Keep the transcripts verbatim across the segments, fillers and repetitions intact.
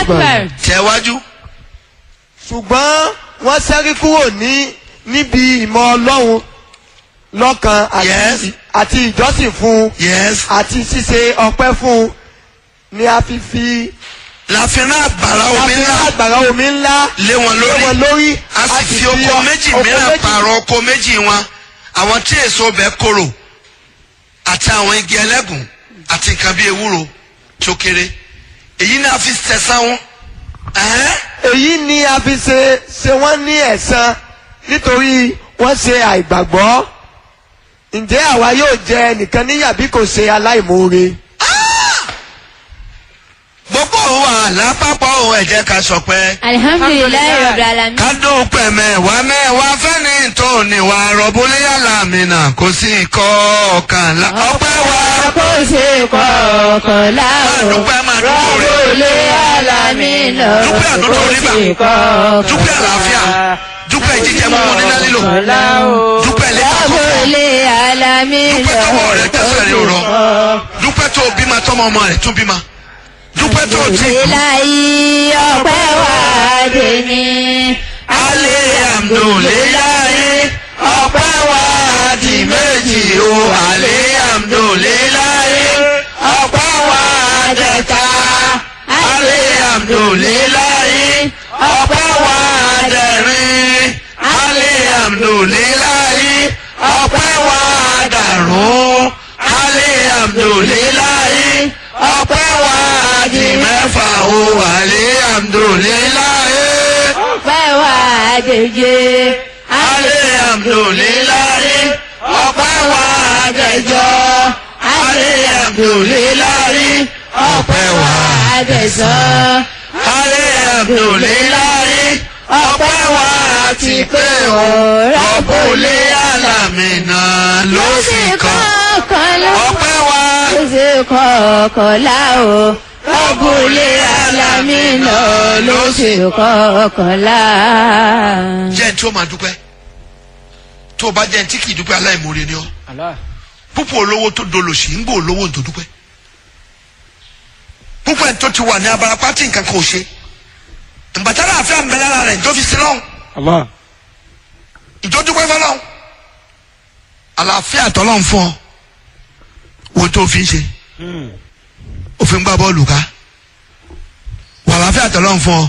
akbar. tẹ̀wájú. ṣùgbọ́n wọ́n ṣẹ́rí kúrò ní níbi ìmọ̀ Ọlọ́run lọ́kan àti àti ìjọsìn fún àti ṣíṣe ọpẹ́ fún ni a fi fi láfin àgbàrá omi ńlá àgbàrá omi ńlá lé wọn lórí a sì fi oko méjì mìíràn pààrọ̀ oko méjì wọn àwọn tí èso ọbẹ̀ korò àti àwọn igi ẹlẹ́gùn àti nǹkan bíi ewúro tó kéré èyí ni a fi tẹ̀sán wọn. èyí ni a fi ṣe ṣe wọ́n ní ẹ̀san nítorí wọ́n ṣe àìgbàgbọ́. ǹjẹ́ àwa yóò jẹ ẹnìkan níyà bí kò ṣe aláìmoore. gbogbo wa lápapọ̀ ohun ẹ̀jẹ̀ ká sọ pé. alihamdulilayi rabbil alamin. ká dúpẹ́ mẹ́wàá mẹ́wàá fẹ́ni tó ní wa rọ̀bùlé alámìnà kò sí kọ̀ọ̀kan la. ọpẹ́ wa kò sí kọ̀ọ̀kan la o. rọ̀bùlé alámìnà kò sí kọ̀ọ̀kan la. dúpẹ́ àlàáfíà dúpẹ́ jíjẹ mímu níná lílo dúpẹ́ lẹ́kọ̀ọ́ rọ̀bùlé alámìnà dúpẹ́ tọmọ rẹ tẹsẹ̀ rí òrọ̀ dúpẹ́ tó bímọ tọmọ ọmọ rẹ tún bímọ dúpẹ́ tó ti. ìlàyé ọpẹ́ wà dèmí. alihamdulilayi ọpẹ́ wà di méjì o alihamdulilayi ọpẹ́ wà dẹ̀ta alihamdulilayi ọpẹ́ wà dẹ̀rin alihamdulilayi ọpẹ́ wà dàrún alihamdulilayi ọpẹ́ wà di mẹ́fà o alihamdulilayi ọpẹ́ wà dèje. alihamdulilayi ọpẹ́ wà dẹ̀jọ alihamdulilayi ọpẹ́ wà dẹ̀sán. alihamdulilayi ọpẹ́ wà ti pé o rọ́bùlé alámìnà ló sì kàn ọpẹ́ wà ló sì kọ̀ọ̀kọ̀lá o. rọ́bùlé alámìnà ló sì kọ̀ọ̀kọ̀lá. jẹ́ tí ó máa dúpẹ́ tó o bá jẹ́ tí kì í dúpẹ́ aláìmoore ni ọ́ púpọ̀ olówó tó dolòṣì ń gbọ́ olówó tó dúpẹ́ púpọ̀ ẹ̀ tó ti wà ní abarapá tí nǹkan kan ò ṣe ìbátálà àfẹ́ àmbẹ́lára rẹ̀ ìjọ fi sí lọ́hùn ìjọ dúpẹ́ fọlọ́hùn àlàáfíà tọ́lọ́hùn fún ọ wo tó fi ń ṣe òfin gbá bọ́ọ̀lù ká wà àlàáfíà tọ́lọ́hùn fún ọ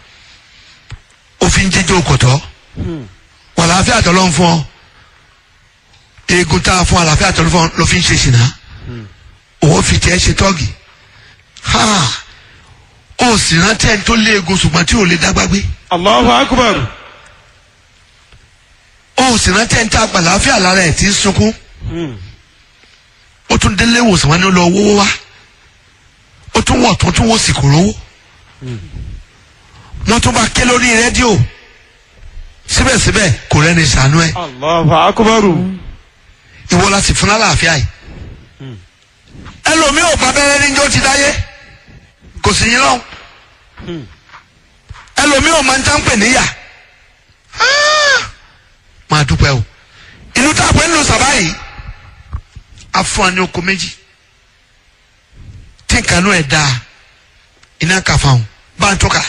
òfin jíjó kòtọ́ wà àlàáfíà tọ́lọ́hùn fún ọ eegun tá a fún àlàáfíà tọ́lọ́hùn fún ọ ló fi ń ṣe ṣìnà òwò fi tiẹ̀ ṣe tọ́ọ̀gì ha ó sì rántí ẹni tó lé egun ṣùgbọ́n tí ò lè dágbá gbé. Allahu akbar. ó sì rántí ẹni tá a gbà láàfíà lára ẹ̀ tí ń sunkún. ó tún délé ìwòsàn wọn ni ó lọ owó wá. ó tún wọ̀ tó tún wò sì kò rówó. wọ́n tún bá ké lórí rédíò. síbẹ̀síbẹ̀ kò rẹ́ni ṣàánú ẹ̀. Allahu akbar. ìwọ la sì fún lálàáfíà yìí. ẹlòmíì ò bá bẹ́rẹ́ níjọ́ ti dáyé. kò sí yín lọ́hùn ẹlòmíì ò máa ń tán pè níyà máa dúpẹ́ o inú tá a pẹ́ nínú sábà yìí afúnni oko méjì tí nǹkan náà ẹ̀ dáa iná kàfà hàn bá ń tọ́ka.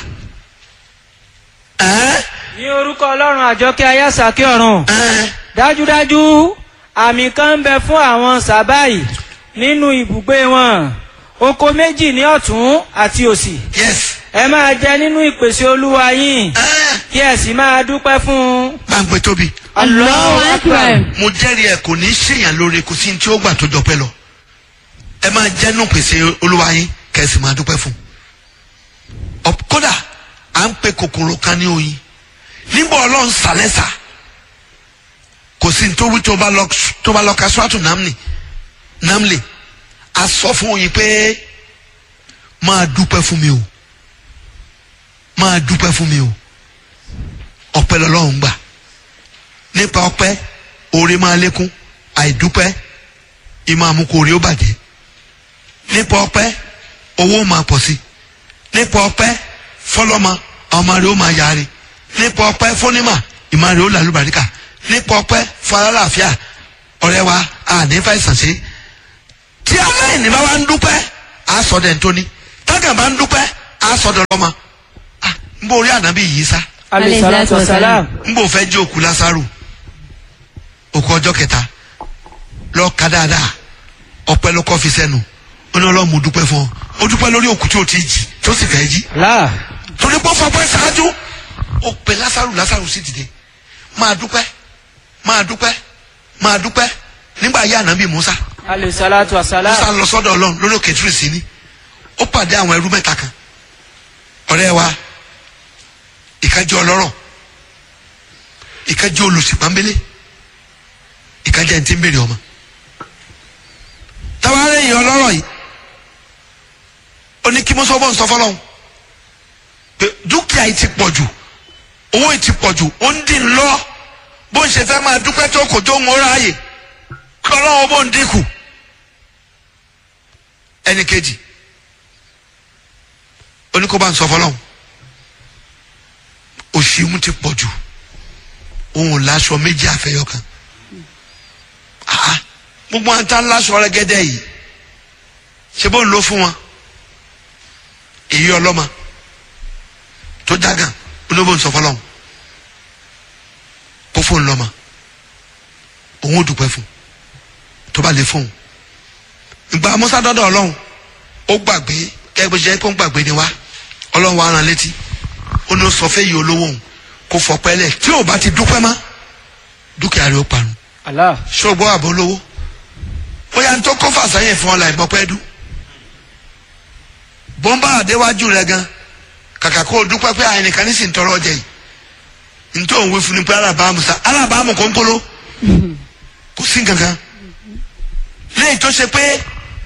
ní orúkọ ọlọ́run àjọkẹ́ ayásàkẹ́ ọ̀run dájúdájú àmì kan ń bẹ fún àwọn sábà yìí nínú ibùgbé wọn. oko méjì ní ọ̀tún àti òsì. yes. ẹ máa jẹ nínú ìpèsè olúwa yín. kí ẹ sì máa dúpẹ́ fún. gbàngbé tóbi. Allahu akbar. mo jẹ́rìí ẹ̀ kò ní í ṣèyàn lóore kò sí ní tí ó gbà tó jọpẹ́ lọ. ẹ máa jẹ́ nínú ìpèsè olúwa yín kẹ́ ẹ sì máa dúpẹ́ fún. kódà à ń pe kòkòrò kan ní oyin nígbà ọlọ́run sàlẹ́sà kò sí ní tó wí tó bá lọ ka sọ́ọ̀tù námlì námlì a sọ fún oyin pé máa dúpẹ́ fún mi o máa dúpẹ́ fún mi o ọpẹ́ lọ́lọ́run gbà nípa ọpẹ́ oore máa lékún àìdúpẹ́ ìmọ̀ àmúkò oore ó bàjẹ́ nípa ọpẹ́ owó máa pọ̀ sí nípa ọpẹ́ fọlọ́mọ ọmọ rẹ̀ ó máa yáre nípa ọpẹ́ fúnímà ìmọ̀ rẹ̀ ó làlúbàríkà nípa ọpẹ́ fọlọ́láàfíà ọ̀rẹ́ wa ànífà ìsànṣe tí aláìní bá wá ń dúpẹ́ àsọdẹ̀ ntóni tágà bá ń dúpẹ́ àsọdẹ̀ lọ́mọ ń bọ̀ orí ànábì yìí sá. alayhi salatu wa salam. ń bọ̀ fẹ́ jí òkú Lásárù òkú ọjọ́ kẹta lọ ka dáadáa ọpẹ́ ló kọ́ fi sẹ́nu ó ní Ọlọ́run mo dúpẹ́ fún ọ ó dúpẹ́ lórí òkú tí o ti jí tó sì fẹ́ jí. torí pé fọpẹ́ ṣáájú ó pe Lásárù Lásárù sì dìde máa dúpẹ́ máa dúpẹ́ máa dúpẹ́ nígbà yá ànábì Musa. alayhi salatu wa salam. Musa lọ sọ́dọ̀ Ọlọ́run lórí òkè tírìsì ni ó pàdé àwọn ẹrú mẹ́ta kan ọ̀rẹ́ wa ìkájẹ́ ọlọ́rọ̀ ìkájẹ́ olùsìpámbélé ìkájẹ́ ẹni tí ń bèrè ọmọ. táwa lẹ́yìn ọlọ́rọ̀ yìí ó ní kí mo sọ bọ́ ń sọ fọlọ́hún pé dúkìá yìí ti pọ̀ jù owó yìí ti pọ̀ jù ó ń dín lọ bó ń ṣe fẹ́ máa dúpẹ́ tó kò tó ń wọ́n ráàyè kí ọlọ́run bó ń dínkù. ẹnì kejì ó ní kó bá ń sọ fọlọ́hún òṣìmú ti pọ̀ jù òun láṣọ méjì àfẹyọ kan gbogbo àwọn tá láṣọ rẹ́gẹ́dẹ́ yìí ṣe bó ń lo fún wọn èyí ọlọ́mọ tó jágàn olóbó ń sọ fọlọ́hún kó fóun lọ́mọ òun ò dúpẹ́ fún tó bá lè fóun ìgbà amúsádọ́dọ̀ ọlọ́run ó gbàgbé kẹ́gbẹ́ bó ṣe kó ń gbàgbé ni wá ọlọ́run wa rán létí ó ní ó sọ fẹ́ yìí olówó òun kó fọpẹ́ lẹ̀ tí ò bá ti dúpẹ́ mọ́ dúkìá rẹ̀ ó parun. ṣògbọ́ àbọ̀ olówó bóyá ń tó kó fàṣẹyìn fún ọ là ìmọ̀pẹ́ dú bọ́ńbà àdéwájú rẹ̀ gan kàkà kó o dúpẹ́ pé àyìnìkan ní sì ń tọrọ ọjà yìí nítorí òun wí fún ni pé alábàámu sa alábàámu kò ń kóló kò sí gangan léyìí tó ṣe pé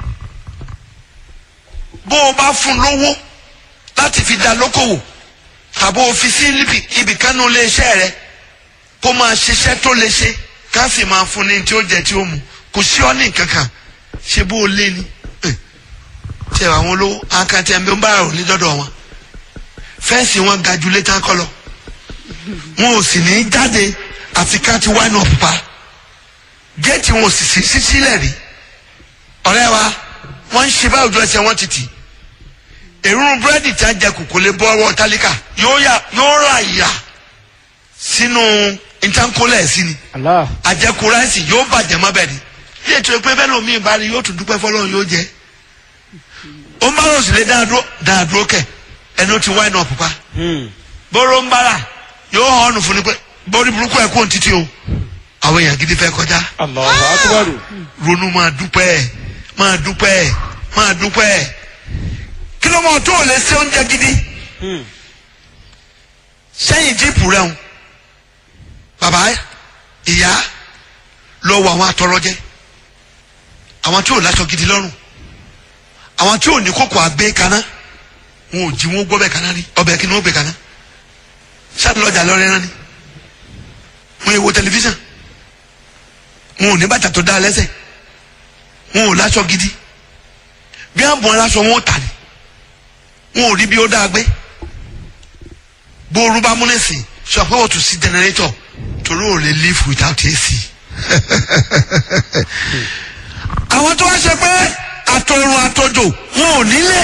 bó o bá fún lówó láti fi dá lókòwò tàbí o fi sí ibì kanú lé iṣẹ́ rẹ kó máa ṣiṣẹ́ tó lè ṣe ká sì máa fún ní tí ó jẹ tí ó mu kò sí ọ́ ní kankan ṣe bó o lé ni tí àwọn olówó àkàntì ẹ̀mí ń bá rò ní dọ́dọ̀ wọn fẹ́ǹsì wọn ga ju létí akọ lọ wọn ò sì ní jáde àfi ká ti wá náà pupa géètì wọn ò sì sí sílẹ̀ rí ọ̀rẹ́ wa wọ́n ń ṣe báyìí ojú ẹsẹ̀ wọn ti tì èrún búrẹ́dì tí a jẹ kò kò lè bọ́ ọwọ́ tálíkà yóò rà yà sínú ìtànkólẹ̀ sí ni àjẹkù ráìsì yóò bàjẹ́ mọ́ bẹ́ẹ̀ ni ilé ètò ìpín bẹ́ẹ̀ lómi ìbára yóò tún dúpẹ́ fọlọ́run yóò jẹ́ ó ń bá rò sí lé dáadúró kẹ̀ ẹni ó ti wáìnì náà pupa bóró ń bára yóò hàn ọ́nù fún ni pé bórí burúkú ẹ̀ kó ń títí o àwọn èèyàn gidi fẹ́ kọjá ronú máa dúpẹ́ máa dúpẹ́ máa dúpẹ́ kí ló mọ̀ tó lè ṣe oúnjẹ gidi sẹ́yìn jíìpù rẹ̀ ń bàbá ìyá lọ wọ àwọn atọrọjẹ àwọn tí ò láṣọ gidi lọ́rùn àwọn tí ò ní kókò àgbé kaná wọn ò jí wọn gbọ́ bẹ́ẹ̀ kaná rí ọbẹ̀ kí ni wọ́n gbé kaná sáà lọ́jà lọ́rẹ́ rán ni wọn èwo tẹlifíṣàn wọn ò ní bàtà tó dá lẹ́sẹ̀ wọn ò láṣọ gidi bí wọn bọ̀ láṣọ wọn ò tà ní wọn ò rí bí ó dáa gbé bóoru bá múlẹ̀ sí sọ pé wọ́n tún sí generator torí ò lè live without A C. àwọn tó wá ṣe pé àtọrun àtọjò wọn ò nílẹ̀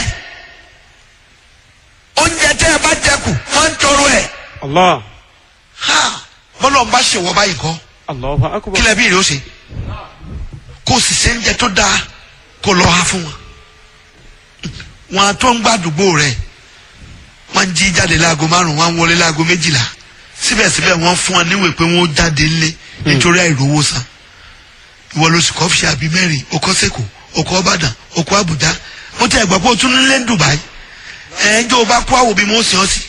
oúnjẹ tẹ́ ẹ bá jẹkù wọ́n ń tọrọ ẹ̀. Allah. bọ́lá ń bá ṣèwọ́ báyìí kọ́ kílẹ̀ bí ìrè ó ṣe kó o sì ṣe ń jẹ tó dáa kó lọ ha fún wọn wọn tó ń gbàdúgbò rẹ̀ wọ́n ń jí jáde láago márùn-ún wọ́n ń wọlé láago méjìlá síbẹ̀síbẹ̀ wọ́n fún wọn níwèé pé wọ́n jáde ńlé nítorí àìrówó san ìwọ ló sì kọ́ fi àbí mẹ́rin okọ́ sẹ́kù okọ́ ọ̀bàdàn okọ́ àbújá mo tẹ ẹ̀gbọ́n pé o tún nílé ń Dubai ẹ̀ ń jẹ́ o bá kó àwò bí mo sìn ọ́ sí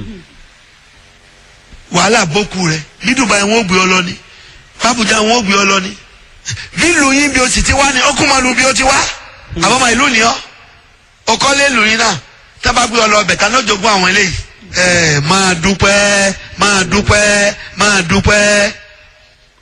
wàhálà bókù rẹ̀ ní Dubai wọn ò gbé ọ lọ ní Abuja wọn ò gbé ọ lọ ní nílùú yín bí o sì ti wá ní ọkùnmọ́lù bí o ti wá àbọ̀mọ̀ ìlú ni ọ́ ọkọ́ lé lù yín náà tábà gbé ọ lọ bẹ̀tà náà jogún àwọn eléyìí ẹ máa dúpẹ́ máa dúpẹ́ máa dúpẹ́